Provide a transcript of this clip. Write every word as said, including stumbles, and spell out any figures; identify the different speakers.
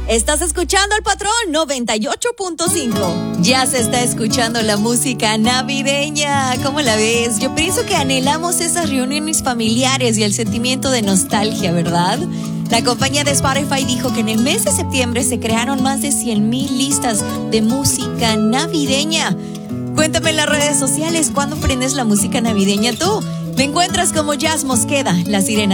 Speaker 1: Estás escuchando al Patrón noventa y ocho punto cinco. Ya se está escuchando la música navideña. ¿Cómo la ves? Yo pienso que anhelamos esas reuniones familiares y el sentimiento de nostalgia, ¿verdad? La compañía de Spotify dijo que en el mes de septiembre se crearon más de cien mil listas de música navideña. Cuéntame en las redes sociales, ¿cuándo prendes la música navideña tú? Me encuentras como Jazz Mosqueda, la sirena